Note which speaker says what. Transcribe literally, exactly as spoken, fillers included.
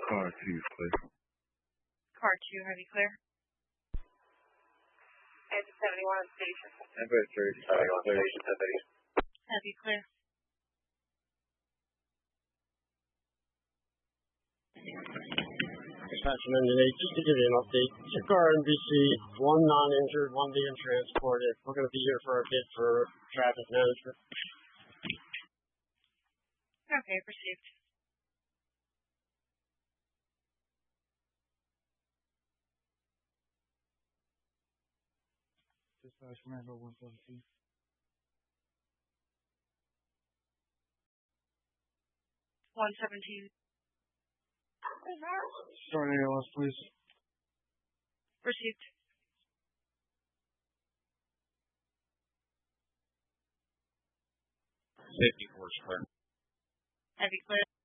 Speaker 1: Car two, clear.
Speaker 2: Car two, heavy clear.
Speaker 3: Heavy seventy-one station.
Speaker 4: Heavy three, seventy-one station, heavy.
Speaker 2: Heavy clear.
Speaker 5: Dispatch engine eight, just to give you an update. Six car N B C, one non-injured, one being transported. We're going to be here for a bid for traffic management.
Speaker 2: Okay, received.
Speaker 6: Dispatch Commando one seventeen.
Speaker 2: one seventeen.
Speaker 6: Start A L S, please.
Speaker 2: Received.
Speaker 1: Safety force, clear.
Speaker 2: Heavy clear.